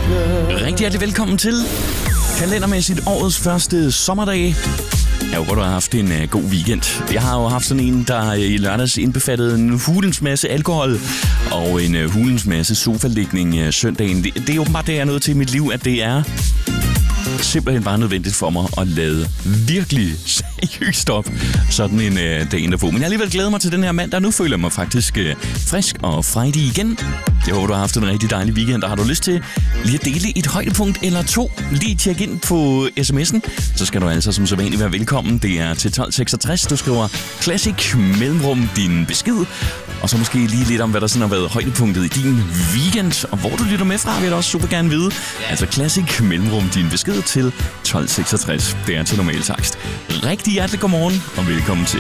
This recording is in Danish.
Rigtig hjertelig velkommen til kalendermæssigt årets første sommerdag. Jeg håber, du har haft en god weekend. Jeg har jo haft sådan en, der i lørdags indbefattede en hulens masse alkohol og en hulens masse sofalægning søndagen. Det er jo bare det, jeg er nødt til i mit liv, at det er simpelthen bare nødvendigt for mig at lade virkelig seriøst op sådan en dag derpå. Men jeg har alligevel glædet mig til den her mandag. Nu føler jeg mig faktisk frisk og frejdig igen. Jeg håber, du har haft en rigtig dejlig weekend, og har du lyst til lige at dele et højdepunkt eller to, lige tjek ind på sms'en, så skal du altså som sædvanligt være velkommen. Det er til 1266. Du skriver Classic mellemrum din besked, og så måske lige lidt om, hvad der sådan har været højdepunktet i din weekend, og hvor du lytter med fra, vil jeg også super gerne vide. Altså Classic mellemrum din besked til 1266. Det er til normal takst. Rigtig hjertelig godmorgen, og velkommen til.